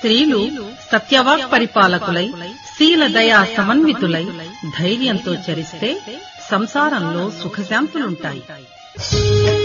స్త్రీలు సత్యవాక్ పరిపాలకులై శీల దయా సమన్వితులై ధైర్యంతో చరిస్తే సంసారంలో సుఖశాంతులుంటాయి.